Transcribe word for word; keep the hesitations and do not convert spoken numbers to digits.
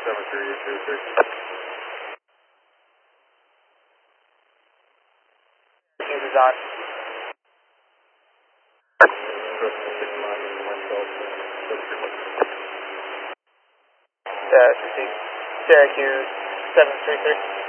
seven three three three. News is on. Uh, Syracuse seven three three.